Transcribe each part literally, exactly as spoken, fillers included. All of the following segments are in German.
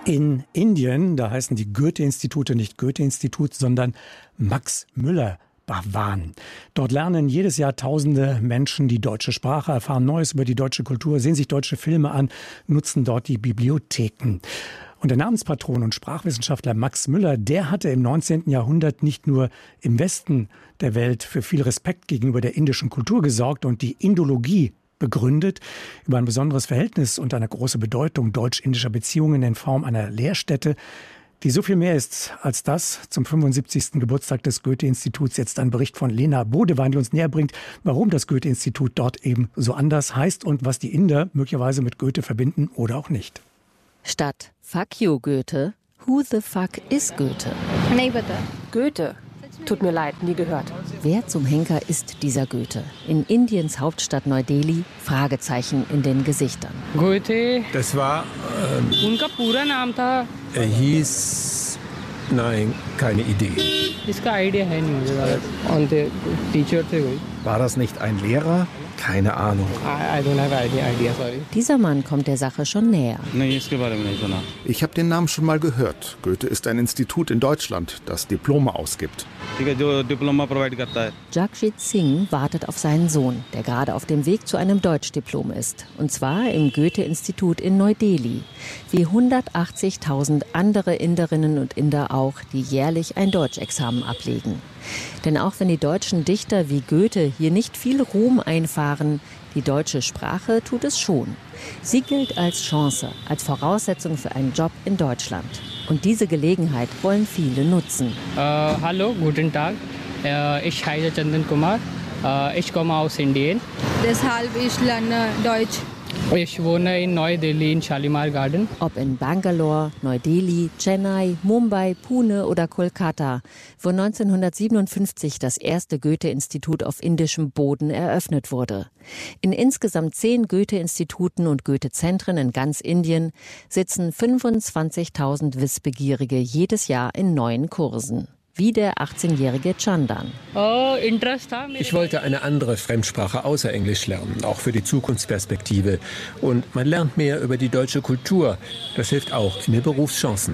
In Indien, da heißen die Goethe-Institute nicht Goethe-Institut, sondern Max-Müller-Bhavan. Dort lernen jedes Jahr tausende Menschen die deutsche Sprache, erfahren Neues über die deutsche Kultur, sehen sich deutsche Filme an, nutzen dort die Bibliotheken. Und der Namenspatron und Sprachwissenschaftler Max Müller, der hatte im neunzehnten Jahrhundert nicht nur im Westen der Welt für viel Respekt gegenüber der indischen Kultur gesorgt und die Indologie begründet, über ein besonderes Verhältnis und eine große Bedeutung deutsch-indischer Beziehungen in Form einer Lehrstätte, die so viel mehr ist als das. Zum fünfundsiebzigsten Geburtstag des Goethe-Instituts jetzt ein Bericht von Lena Bodewein, die uns näher bringt, warum das Goethe-Institut dort eben so anders heißt und was die Inder möglicherweise mit Goethe verbinden oder auch nicht. Statt Fuck you Goethe, who the fuck is Goethe? Goethe. Tut mir leid, nie gehört. Wer zum Henker ist dieser Goethe? In Indiens Hauptstadt Neu-Delhi Fragezeichen in den Gesichtern. Goethe. Das war. Ähm, Unka pura naam tha. Er hieß. Nein, keine Idee. Iska idea hai nahi. Und der Teacher the koi. War das nicht ein Lehrer? Keine Ahnung. I, I don't have idea, idea, sorry. Dieser Mann kommt der Sache schon näher. Ich habe den Namen schon mal gehört. Goethe ist ein Institut in Deutschland, das Diplome ausgibt. Jagjit Singh wartet auf seinen Sohn, der gerade auf dem Weg zu einem Deutschdiplom ist. Und zwar im Goethe-Institut in Neu-Delhi. Wie hundertachtzigtausend andere Inderinnen und Inder auch, die jährlich ein Deutschexamen ablegen. Denn auch wenn die deutschen Dichter wie Goethe hier nicht viel Ruhm einfahren, die deutsche Sprache tut es schon. Sie gilt als Chance, als Voraussetzung für einen Job in Deutschland. Und diese Gelegenheit wollen viele nutzen. Uh, hallo, guten Tag. Uh, ich heiße Chandan Kumar. Uh, ich komme aus Indien. Deshalb ich lerne Deutsch. Ich wohne in Neu-Delhi in Shalimar Garden. Ob in Bangalore, Neu-Delhi, Chennai, Mumbai, Pune oder Kolkata, wo neunzehnhundertsiebenundfünfzig das erste Goethe-Institut auf indischem Boden eröffnet wurde. In insgesamt zehn Goethe-Instituten und Goethe-Zentren in ganz Indien sitzen fünfundzwanzigtausend Wissbegierige jedes Jahr in neuen Kursen. Wie der achtzehnjährige Chandan. Ich wollte eine andere Fremdsprache außer Englisch lernen, auch für die Zukunftsperspektive. Und man lernt mehr über die deutsche Kultur. Das hilft auch in den Berufschancen.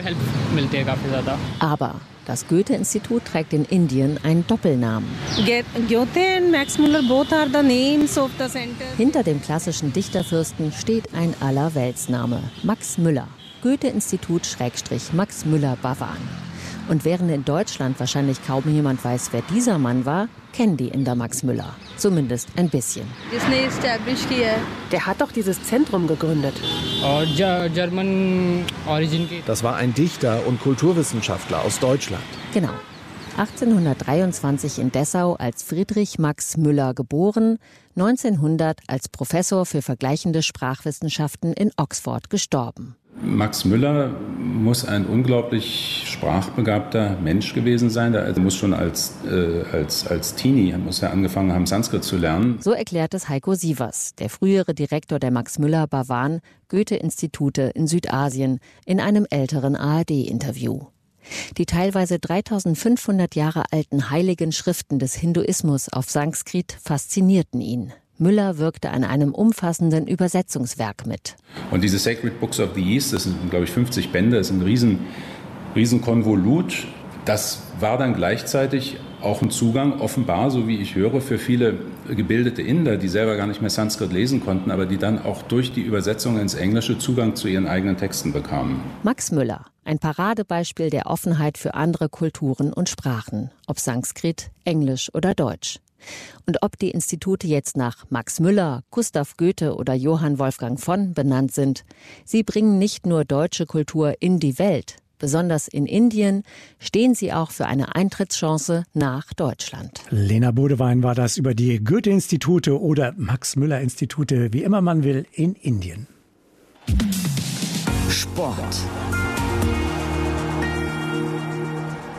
Aber das Goethe-Institut trägt in Indien einen Doppelnamen. Goethe and Max Müller both are the names of the center. Hinter dem klassischen Dichterfürsten steht ein Allerweltsname, Max Müller. Goethe-Institut Schrägstrich Max Müller-Bhavan. Und während in Deutschland wahrscheinlich kaum jemand weiß, wer dieser Mann war, kennen die Inder Max Müller. Zumindest ein bisschen. Der hat doch dieses Zentrum gegründet. Das war ein Dichter und Kulturwissenschaftler aus Deutschland. Genau. achtzehnhundertdreiundzwanzig in Dessau als Friedrich Max Müller geboren, neunzehnhundert als Professor für vergleichende Sprachwissenschaften in Oxford gestorben. Max Müller muss ein unglaublich sprachbegabter Mensch gewesen sein. Er muss schon als, äh, als, als Teenie muss er angefangen haben, Sanskrit zu lernen. So erklärt es Heiko Sievers, der frühere Direktor der Max Müller Bhavan Goethe-Institute in Südasien, in einem älteren A R D-Interview. Die teilweise dreitausendfünfhundert Jahre alten heiligen Schriften des Hinduismus auf Sanskrit faszinierten ihn. Müller wirkte an einem umfassenden Übersetzungswerk mit. Und diese Sacred Books of the East, das sind, glaube ich, fünfzig Bände, das ist ein riesen, riesen Konvolut. Das war dann gleichzeitig auch ein Zugang, offenbar, so wie ich höre, für viele gebildete Inder, die selber gar nicht mehr Sanskrit lesen konnten, aber die dann auch durch die Übersetzung ins Englische Zugang zu ihren eigenen Texten bekamen. Max Müller, ein Paradebeispiel der Offenheit für andere Kulturen und Sprachen, ob Sanskrit, Englisch oder Deutsch. Und ob die Institute jetzt nach Max Müller, Gustav Goethe oder Johann Wolfgang von benannt sind, sie bringen nicht nur deutsche Kultur in die Welt. Besonders in Indien stehen sie auch für eine Eintrittschance nach Deutschland. Lena Bodewein war das über die Goethe-Institute oder Max-Müller-Institute, wie immer man will, in Indien.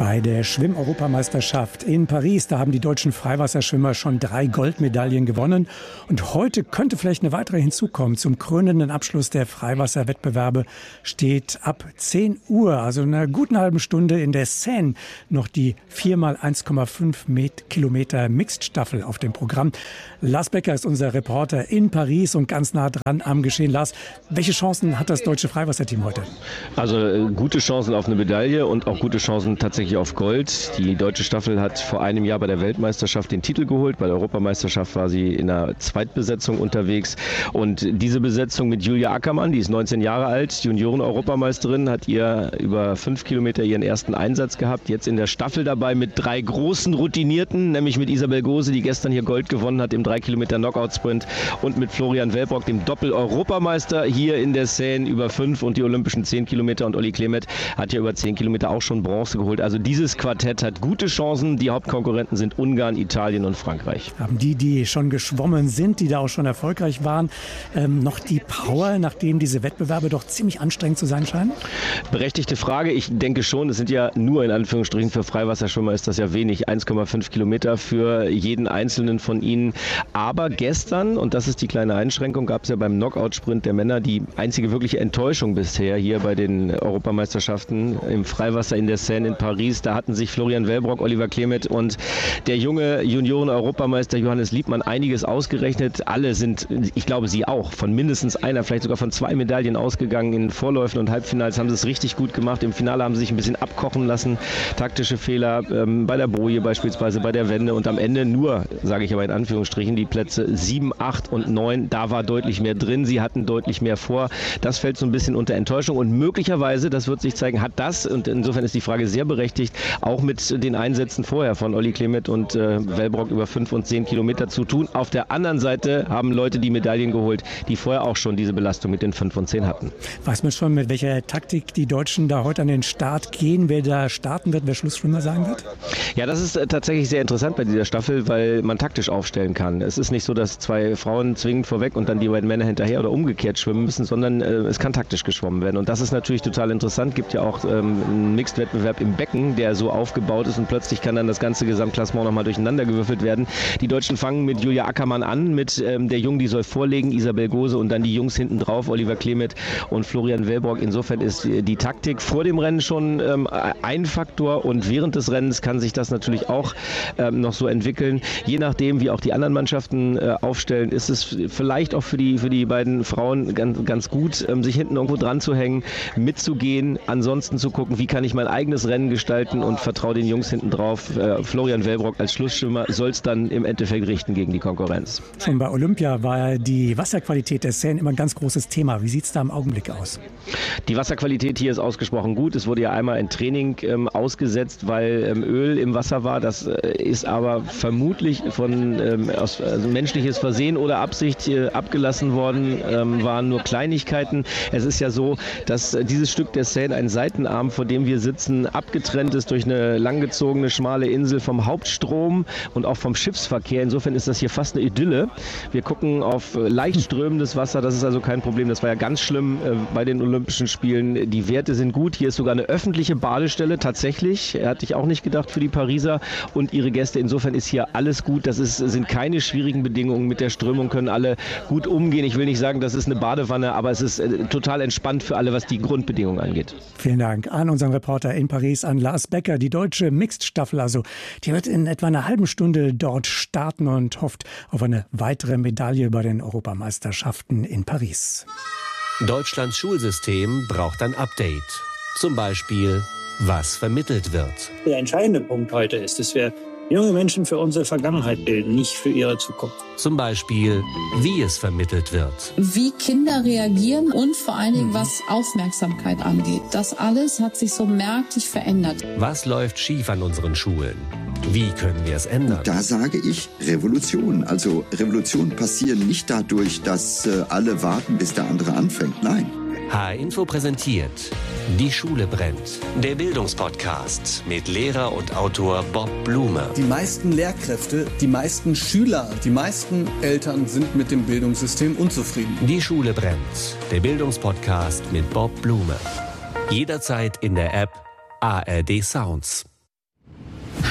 Bei der Schwimm-Europameisterschaft in Paris, da haben die deutschen Freiwasserschwimmer schon drei Goldmedaillen gewonnen. Und heute könnte vielleicht eine weitere hinzukommen. Zum krönenden Abschluss der Freiwasserwettbewerbe steht ab zehn Uhr, also in einer guten halben Stunde, in der Seine noch die vier mal eins Komma fünf Kilometer Mixed-Staffel auf dem Programm. Lars Becker ist unser Reporter in Paris und ganz nah dran am Geschehen. Lars, welche Chancen hat das deutsche Freiwasserteam heute? Also äh, gute Chancen auf eine Medaille und auch gute Chancen tatsächlich auf Gold. Die deutsche Staffel hat vor einem Jahr bei der Weltmeisterschaft den Titel geholt. Bei der Europameisterschaft war sie in einer Zweitbesetzung unterwegs. Und diese Besetzung mit Julia Ackermann, die ist neunzehn Jahre alt, Junioren-Europameisterin, hat ihr über fünf Kilometer ihren ersten Einsatz gehabt. Jetzt in der Staffel dabei mit drei großen Routinierten, nämlich mit Isabel Gose, die gestern hier Gold gewonnen hat im drei Kilometer Knockout-Sprint, und mit Florian Wellbrock, dem Doppel-Europameister hier in der Seine über fünf und die olympischen zehn Kilometer. Und Olli Klemet hat ja über zehn Kilometer auch schon Bronze geholt. Also dieses Quartett hat gute Chancen. Die Hauptkonkurrenten sind Ungarn, Italien und Frankreich. Haben die, die schon geschwommen sind, die da auch schon erfolgreich waren, ähm, noch die Power, nachdem diese Wettbewerbe doch ziemlich anstrengend zu sein scheinen? Berechtigte Frage. Ich denke schon, es sind ja nur in Anführungsstrichen für Freiwasserschwimmer ist das ja wenig, eins Komma fünf Kilometer für jeden einzelnen von ihnen. Aber gestern, und das ist die kleine Einschränkung, gab es ja beim Knockout-Sprint der Männer die einzige wirkliche Enttäuschung bisher hier bei den Europameisterschaften im Freiwasser in der Seine in Paris. Da hatten sich Florian Wellbrock, Oliver Klemet und der junge Junioren-Europameister Johannes Liebmann einiges ausgerechnet. Alle sind, ich glaube Sie auch, von mindestens einer, vielleicht sogar von zwei Medaillen ausgegangen. In Vorläufen und Halbfinals haben sie es richtig gut gemacht. Im Finale haben sie sich ein bisschen abkochen lassen. Taktische Fehler ähm, bei der Boje beispielsweise, bei der Wende, und am Ende nur, sage ich aber in Anführungsstrichen, die Plätze sieben, acht und neun. Da war deutlich mehr drin. Sie hatten deutlich mehr vor. Das fällt so ein bisschen unter Enttäuschung und möglicherweise, das wird sich zeigen, hat das, und insofern ist die Frage sehr berechtigt, auch mit den Einsätzen vorher von Olli Klemet und äh, Wellbrock über fünf und zehn Kilometer zu tun. Auf der anderen Seite haben Leute die Medaillen geholt, die vorher auch schon diese Belastung mit den fünf und zehn hatten. Weiß man schon, mit welcher Taktik die Deutschen da heute an den Start gehen, wer da starten wird, wer Schlussschwimmer sein wird? Ja, das ist äh, tatsächlich sehr interessant bei dieser Staffel, weil man taktisch aufstellen kann. Es ist nicht so, dass zwei Frauen zwingend vorweg und dann die beiden Männer hinterher oder umgekehrt schwimmen müssen, sondern äh, es kann taktisch geschwommen werden. Und das ist natürlich total interessant. Gibt ja auch ähm, einen Mixed-Wettbewerb im Becken, der so aufgebaut ist, und plötzlich kann dann das ganze Gesamtklassement nochmal durcheinander gewürfelt werden. Die Deutschen fangen mit Julia Ackermann an, mit ähm, der Jungen, die soll vorlegen, Isabel Gose, und dann die Jungs hinten drauf, Oliver Klemet und Florian Wellbrock. Insofern ist die Taktik vor dem Rennen schon ähm, ein Faktor, und während des Rennens kann sich das natürlich auch ähm, noch so entwickeln. Je nachdem, wie auch die anderen Mannschaften äh, aufstellen, ist es vielleicht auch für die, für die beiden Frauen ganz, ganz gut, ähm, sich hinten irgendwo dran zu hängen, mitzugehen, ansonsten zu gucken, wie kann ich mein eigenes Rennen gestalten, und vertraue den Jungs hinten drauf. Äh, Florian Wellbrock als Schlussschwimmer soll es dann im Endeffekt richten gegen die Konkurrenz. Schon bei Olympia war die Wasserqualität der Seine immer ein ganz großes Thema. Wie sieht es da im Augenblick aus? Die Wasserqualität hier ist ausgesprochen gut. Es wurde ja einmal ein Training ähm, ausgesetzt, weil ähm, Öl im Wasser war. Das äh, ist aber vermutlich von ähm, aus also menschliches Versehen oder Absicht äh, abgelassen worden, ähm, waren nur Kleinigkeiten. Es ist ja so, dass äh, dieses Stück der Seine, ein Seitenarm, vor dem wir sitzen, abgetrennt ist durch eine langgezogene, schmale Insel vom Hauptstrom und auch vom Schiffsverkehr. Insofern ist das hier fast eine Idylle. Wir gucken auf äh, leicht strömendes Wasser. Das ist also kein Problem. Das war ja ganz schlimm äh, bei den Olympischen Spielen. Die Werte sind gut. Hier ist sogar eine öffentliche Badestelle, tatsächlich. Hatte ich auch nicht gedacht, für die Pariser und ihre Gäste. Insofern ist hier alles gut. Das ist, sind keine schwierigen Bedingungen. Mit der Strömung können alle gut umgehen. Ich will nicht sagen, das ist eine Badewanne, aber es ist äh, total entspannt für alle, was die Grundbedingungen angeht. Vielen Dank an unseren Reporter in Paris, an Lars Becker. Die deutsche Mixed-Staffel, also, die wird in etwa einer halben Stunde dort starten und hofft auf eine weitere Medaille bei den Europameisterschaften in Paris. Deutschlands Schulsystem braucht ein Update. Zum Beispiel, was vermittelt wird. Der entscheidende Punkt heute ist, dass wir junge Menschen für unsere Vergangenheit bilden, nicht für ihre Zukunft. Zum Beispiel, wie es vermittelt wird. Wie Kinder reagieren und vor allen Dingen, was Aufmerksamkeit angeht. Das alles hat sich so merklich verändert. Was läuft schief an unseren Schulen? Wie können wir es ändern? Da sage ich Revolution. Also Revolutionen passieren nicht dadurch, dass äh, alle warten, bis der andere anfängt. Nein. H R-Info präsentiert Die Schule brennt. Der Bildungspodcast mit Lehrer und Autor Bob Blume. Die meisten Lehrkräfte, die meisten Schüler, die meisten Eltern sind mit dem Bildungssystem unzufrieden. Die Schule brennt. Der Bildungspodcast mit Bob Blume. Jederzeit in der App A R D Sounds.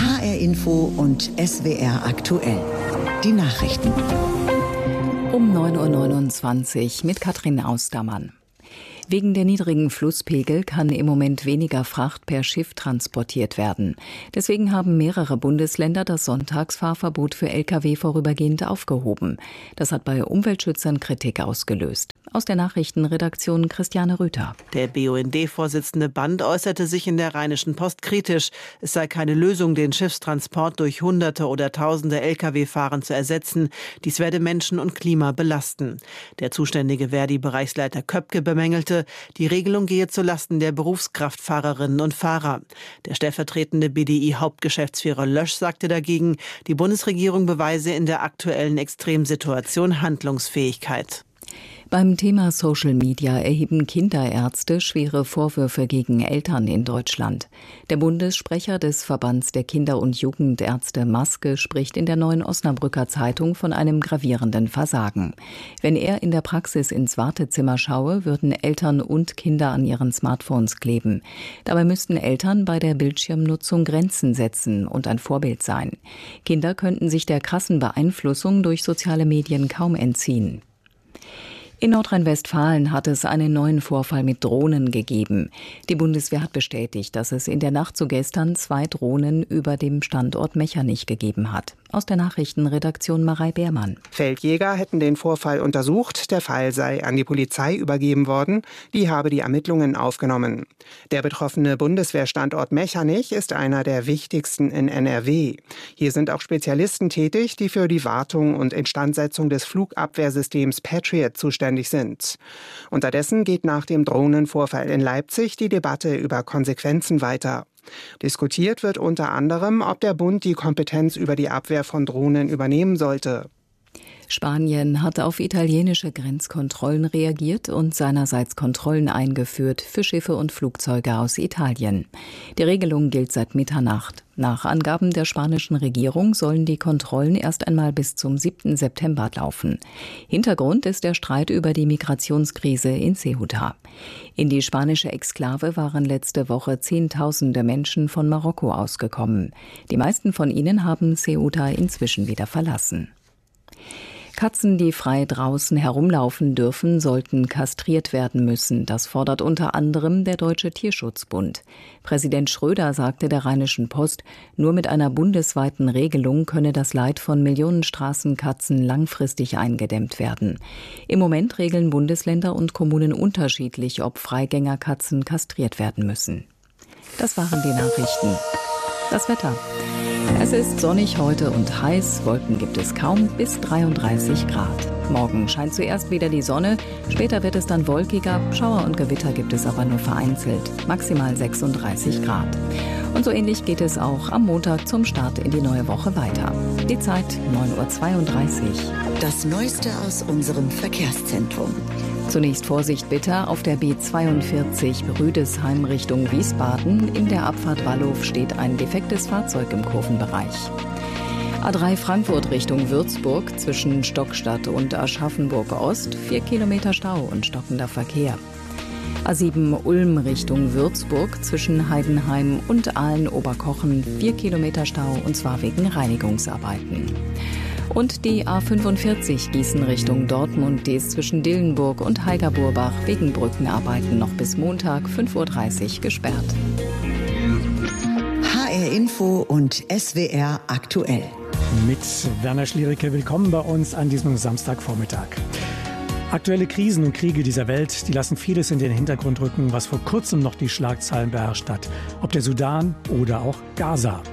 H R Info und S W R aktuell. Die Nachrichten. Um neun Uhr neunundzwanzig mit Katrin Austermann. Wegen der niedrigen Flusspegel kann im Moment weniger Fracht per Schiff transportiert werden. Deswegen haben mehrere Bundesländer das Sonntagsfahrverbot für L K W vorübergehend aufgehoben. Das hat bei Umweltschützern Kritik ausgelöst. Aus der Nachrichtenredaktion Christiane Rüther. Der B U N D-Vorsitzende Band äußerte sich in der Rheinischen Post kritisch. Es sei keine Lösung, den Schiffstransport durch Hunderte oder Tausende L K W-Fahrern zu ersetzen. Dies werde Menschen und Klima belasten. Der zuständige Verdi-Bereichsleiter Köpke bemängelte, die Regelung gehe zulasten der Berufskraftfahrerinnen und Fahrer. Der stellvertretende B D I-Hauptgeschäftsführer Lösch sagte dagegen, die Bundesregierung beweise in der aktuellen Extremsituation Handlungsfähigkeit. Beim Thema Social Media erheben Kinderärzte schwere Vorwürfe gegen Eltern in Deutschland. Der Bundessprecher des Verbands der Kinder- und Jugendärzte Maske spricht in der Neuen Osnabrücker Zeitung von einem gravierenden Versagen. Wenn er in der Praxis ins Wartezimmer schaue, würden Eltern und Kinder an ihren Smartphones kleben. Dabei müssten Eltern bei der Bildschirmnutzung Grenzen setzen und ein Vorbild sein. Kinder könnten sich der krassen Beeinflussung durch soziale Medien kaum entziehen. In Nordrhein-Westfalen hat es einen neuen Vorfall mit Drohnen gegeben. Die Bundeswehr hat bestätigt, dass es in der Nacht zu gestern zwei Drohnen über dem Standort Mechernich gegeben hat. Aus der Nachrichtenredaktion Marei Beermann. Feldjäger hätten den Vorfall untersucht. Der Fall sei an die Polizei übergeben worden. Die habe die Ermittlungen aufgenommen. Der betroffene Bundeswehrstandort Mechernich ist einer der wichtigsten in N R W. Hier sind auch Spezialisten tätig, die für die Wartung und Instandsetzung des Flugabwehrsystems Patriot zuständig sind. Unterdessen geht nach dem Drohnenvorfall in Leipzig die Debatte über Konsequenzen weiter. Diskutiert wird unter anderem, ob der Bund die Kompetenz über die Abwehr von Drohnen übernehmen sollte. Spanien hat auf italienische Grenzkontrollen reagiert und seinerseits Kontrollen eingeführt für Schiffe und Flugzeuge aus Italien. Die Regelung gilt seit Mitternacht. Nach Angaben der spanischen Regierung sollen die Kontrollen erst einmal bis zum siebten September laufen. Hintergrund ist der Streit über die Migrationskrise in Ceuta. In die spanische Exklave waren letzte Woche Zehntausende Menschen von Marokko ausgekommen. Die meisten von ihnen haben Ceuta inzwischen wieder verlassen. Katzen, die frei draußen herumlaufen dürfen, sollten kastriert werden müssen. Das fordert unter anderem der Deutsche Tierschutzbund. Präsident Schröder sagte der Rheinischen Post, nur mit einer bundesweiten Regelung könne das Leid von Millionen Straßenkatzen langfristig eingedämmt werden. Im Moment regeln Bundesländer und Kommunen unterschiedlich, ob Freigängerkatzen kastriert werden müssen. Das waren die Nachrichten. Das Wetter. Es ist sonnig heute und heiß, Wolken gibt es kaum, bis dreiunddreißig Grad. Morgen scheint zuerst wieder die Sonne, später wird es dann wolkiger, Schauer und Gewitter gibt es aber nur vereinzelt, maximal sechsunddreißig Grad. Und so ähnlich geht es auch am Montag zum Start in die neue Woche weiter. Die Zeit neun Uhr zweiunddreißig. Das Neueste aus unserem Verkehrszentrum. Zunächst Vorsicht bitte auf der B zweiundvierzig Rüdesheim Richtung Wiesbaden. In der Abfahrt Wallow steht ein defektes Fahrzeug im Kurvenbereich. A drei Frankfurt Richtung Würzburg zwischen Stockstadt und Aschaffenburg Ost. Vier Kilometer Stau und stockender Verkehr. A sieben Ulm Richtung Würzburg zwischen Heidenheim und Aalen-Oberkochen. Vier Kilometer Stau und zwar wegen Reinigungsarbeiten. Und die A fünfundvierzig Gießen Richtung Dortmund, die ist zwischen Dillenburg und Heigerburbach wegen Brückenarbeiten noch bis Montag fünf Uhr dreißig gesperrt. H R Info und S W R aktuell. Mit Werner Schliericke, willkommen bei uns an diesem Samstagvormittag. Aktuelle Krisen und Kriege dieser Welt, die lassen vieles in den Hintergrund rücken, was vor kurzem noch die Schlagzeilen beherrscht hat. Ob der Sudan oder auch Gaza.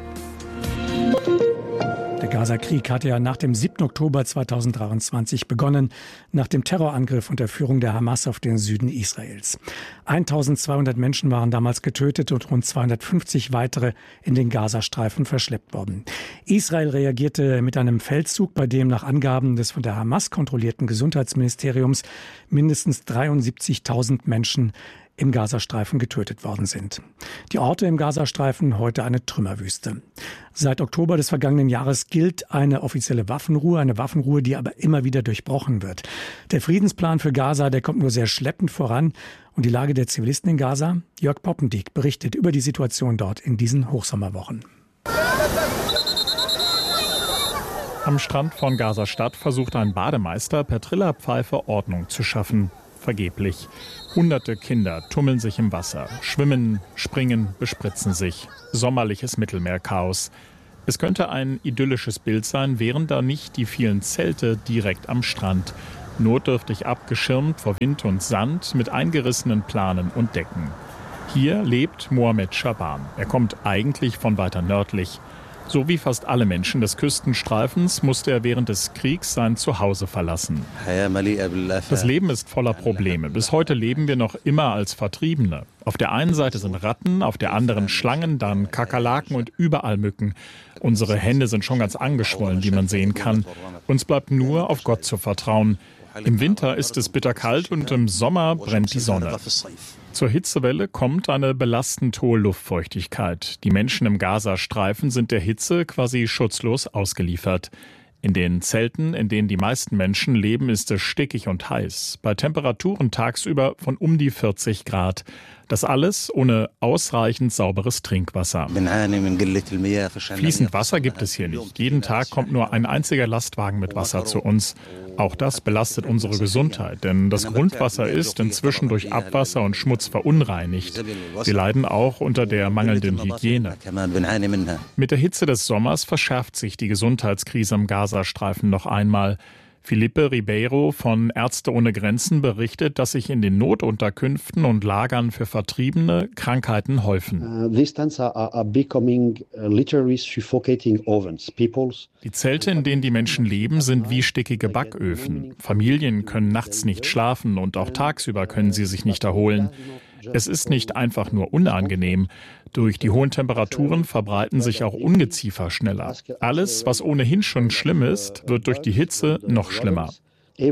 Der Gaza-Krieg hatte ja nach dem siebten Oktober zweitausenddreiundzwanzig begonnen, nach dem Terrorangriff unter Führung der Hamas auf den Süden Israels. eintausendzweihundert Menschen waren damals getötet und rund zweihundertfünfzig weitere in den Gazastreifen verschleppt worden. Israel reagierte mit einem Feldzug, bei dem nach Angaben des von der Hamas kontrollierten Gesundheitsministeriums mindestens dreiundsiebzigtausend Menschen im Gazastreifen getötet worden sind. Die Orte im Gazastreifen heute eine Trümmerwüste. Seit Oktober des vergangenen Jahres gilt eine offizielle Waffenruhe, eine Waffenruhe, die aber immer wieder durchbrochen wird. Der Friedensplan für Gaza, der kommt nur sehr schleppend voran. Und die Lage der Zivilisten in Gaza? Jörg Poppendiek berichtet über die Situation dort in diesen Hochsommerwochen. Am Strand von Gaza-Stadt versucht ein Bademeister per Trillerpfeife Ordnung zu schaffen. Vergeblich. Hunderte Kinder tummeln sich im Wasser, schwimmen, springen, bespritzen sich. Sommerliches Mittelmeerchaos. Es könnte ein idyllisches Bild sein, wären da nicht die vielen Zelte direkt am Strand. Notdürftig abgeschirmt vor Wind und Sand mit eingerissenen Planen und Decken. Hier lebt Mohamed Shaban. Er kommt eigentlich von weiter nördlich. So wie fast alle Menschen des Küstenstreifens musste er während des Kriegs sein Zuhause verlassen. Das Leben ist voller Probleme. Bis heute leben wir noch immer als Vertriebene. Auf der einen Seite sind Ratten, auf der anderen Schlangen, dann Kakerlaken und überall Mücken. Unsere Hände sind schon ganz angeschwollen, wie man sehen kann. Uns bleibt nur auf Gott zu vertrauen. Im Winter ist es bitterkalt und im Sommer brennt die Sonne. Zur Hitzewelle kommt eine belastend hohe Luftfeuchtigkeit. Die Menschen im Gazastreifen sind der Hitze quasi schutzlos ausgeliefert. In den Zelten, in denen die meisten Menschen leben, ist es stickig und heiß. Bei Temperaturen tagsüber von um die vierzig Grad. Das alles ohne ausreichend sauberes Trinkwasser. Fließend Wasser gibt es hier nicht. Jeden Tag kommt nur ein einziger Lastwagen mit Wasser zu uns. Auch das belastet unsere Gesundheit, denn das Grundwasser ist inzwischen durch Abwasser und Schmutz verunreinigt. Wir leiden auch unter der mangelnden Hygiene. Mit der Hitze des Sommers verschärft sich die Gesundheitskrise im Gazastreifen noch einmal. Felipe Ribeiro von Ärzte ohne Grenzen berichtet, dass sich in den Notunterkünften und Lagern für Vertriebene Krankheiten häufen. Die Zelte, in denen die Menschen leben, sind wie stickige Backöfen. Familien können nachts nicht schlafen und auch tagsüber können sie sich nicht erholen. Es ist nicht einfach nur unangenehm. Durch die hohen Temperaturen verbreiten sich auch Ungeziefer schneller. Alles, was ohnehin schon schlimm ist, wird durch die Hitze noch schlimmer. Die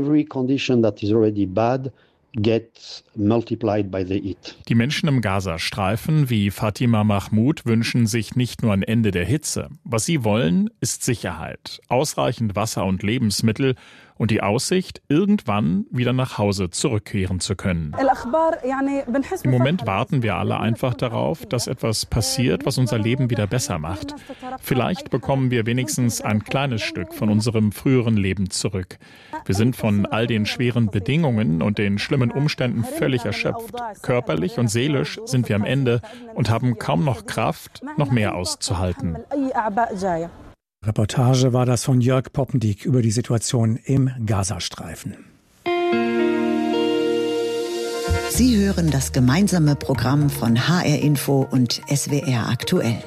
Menschen im Gazastreifen wie Fatima Mahmoud wünschen sich nicht nur ein Ende der Hitze. Was sie wollen, ist Sicherheit, ausreichend Wasser und Lebensmittel und die Aussicht, irgendwann wieder nach Hause zurückkehren zu können. Im Moment warten wir alle einfach darauf, dass etwas passiert, was unser Leben wieder besser macht. Vielleicht bekommen wir wenigstens ein kleines Stück von unserem früheren Leben zurück. Wir sind von all den schweren Bedingungen und den schlimmen Umständen völlig erschöpft. Körperlich und seelisch sind wir am Ende und haben kaum noch Kraft, noch mehr auszuhalten. Reportage war das von Jörg Poppendiek über die Situation im Gazastreifen. Sie hören das gemeinsame Programm von H R Info und S W R aktuell.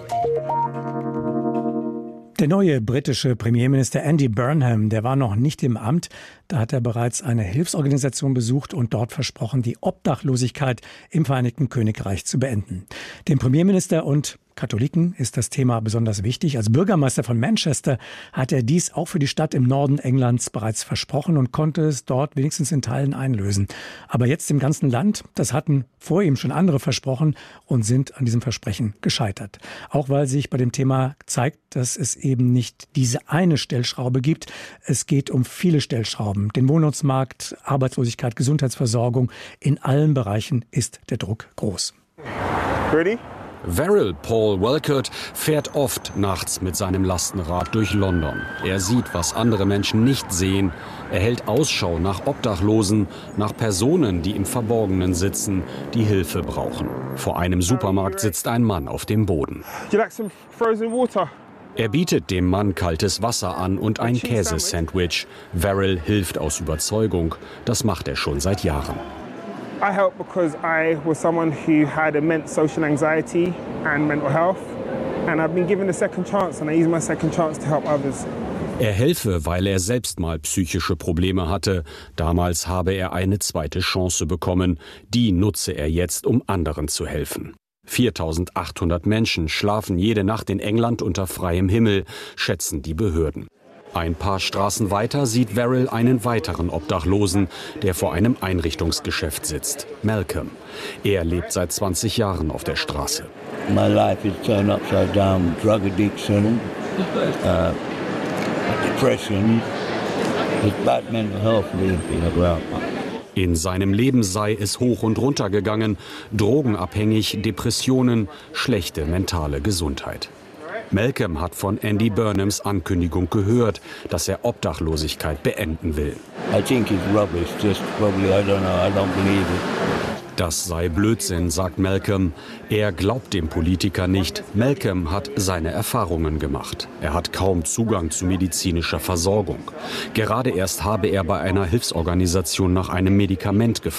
Der neue britische Premierminister Andy Burnham, der war noch nicht im Amt. Da hat er bereits eine Hilfsorganisation besucht und dort versprochen, die Obdachlosigkeit im Vereinigten Königreich zu beenden. Dem Premierminister und Katholiken ist das Thema besonders wichtig. Als Bürgermeister von Manchester hat er dies auch für die Stadt im Norden Englands bereits versprochen und konnte es dort wenigstens in Teilen einlösen. Aber jetzt im ganzen Land, das hatten vor ihm schon andere versprochen und sind an diesem Versprechen gescheitert. Auch weil sich bei dem Thema zeigt, dass es eben nicht diese eine Stellschraube gibt. Es geht um viele Stellschrauben. Den Wohnungsmarkt, Arbeitslosigkeit, Gesundheitsversorgung. In allen Bereichen ist der Druck groß. Ready? Verrill Paul Welkert fährt oft nachts mit seinem Lastenrad durch London. Er sieht, was andere Menschen nicht sehen. Er hält Ausschau nach Obdachlosen, nach Personen, die im Verborgenen sitzen, die Hilfe brauchen. Vor einem Supermarkt sitzt ein Mann auf dem Boden. Er bietet dem Mann kaltes Wasser an und ein Käsesandwich. Verrill hilft aus Überzeugung. Das macht er schon seit Jahren. I helped because I was someone who had immense social anxiety and mental health, and I've been given a second chance, and I use my second chance to help others. Er helfe, weil er selbst mal psychische Probleme hatte. Damals habe er eine zweite Chance bekommen. Die nutze er jetzt, um anderen zu helfen. viertausendachthundert Menschen schlafen jede Nacht in England unter freiem Himmel, schätzen die Behörden. Ein paar Straßen weiter sieht Verrill einen weiteren Obdachlosen, der vor einem Einrichtungsgeschäft sitzt. Malcolm. Er lebt seit zwanzig Jahren auf der Straße. My life is turned upside down. Drug addiction, uh, depression, bad mental health really. In seinem Leben sei es hoch und runter gegangen, drogenabhängig, Depressionen, schlechte mentale Gesundheit. Malcolm hat von Andy Burnhams Ankündigung gehört, dass er Obdachlosigkeit beenden will. I think it's rubbish, just probably, I don't know, I don't believe it. Das sei Blödsinn, sagt Malcolm. Er glaubt dem Politiker nicht. Malcolm hat seine Erfahrungen gemacht. Er hat kaum Zugang zu medizinischer Versorgung. Gerade erst habe er bei einer Hilfsorganisation nach einem Medikament gefragt.